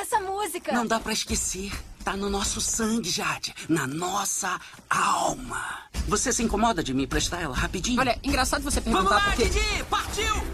essa música. Não dá pra esquecer. Tá no nosso sangue, Jade. Na nossa alma. Você se incomoda de me emprestar ela rapidinho? Olha, engraçado você Vamos perguntar lá, porque... Didi! Partiu!